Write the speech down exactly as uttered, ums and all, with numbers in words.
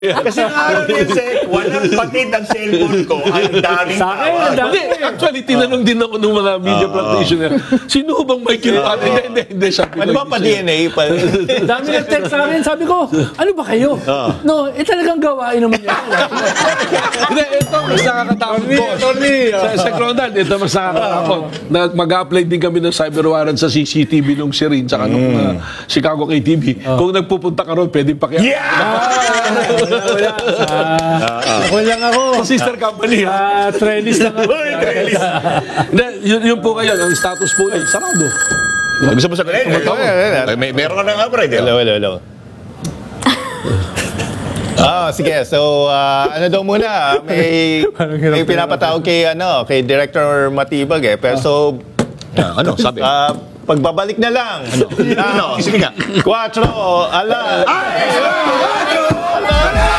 Kasi araw din, Sek, walang patid ang cellphone ko. Ang daming Sa akin, tawag. ang dami. Hindi, actually, tinanong din ako ng mga media practitioner. Sino ho bang may kinapati? Hindi, hindi, hindi. Sabi Ano ko, ba pa D hindi N A? Pa? Dami ng text sa akin. Sabi ko, ano ba kayo? No, eh talagang gawain naman yan. Hindi, ito, mas nakakatakot po. Sa, sa Crondan, ito mas nakakatakot. Na mag-apply din kami ng cyber warrant sa C C T V nung Sirin, tsaka nung uh, Chicago K T V. Kung nagpupunta ka ron, pwedeng pakiyak. Yeah! Wala, wala. Ah, ako lang ako. Sa sister company, ha? Ah, trellis lang ako. Uy, Trelis! Hindi, yun, yun po kayo, ang status po ay sarado. Gusto mo sabihin? Eh, may, meron ka ng upgrade. Hello, hello, hello. Ah, sige. So, ah, ano daw muna, may may pinapatawag kay ano, kay Director Matibag eh. Pero so Ano, sabi? ah, pagbabalik na lang. Ano? Sige nga. Quattro, ala. Ay!